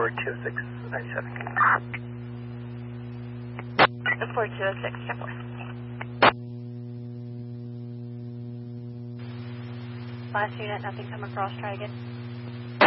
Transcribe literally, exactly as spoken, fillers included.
four two oh six ninety-seven. four two oh six, check four. Last unit, nothing come across, try again.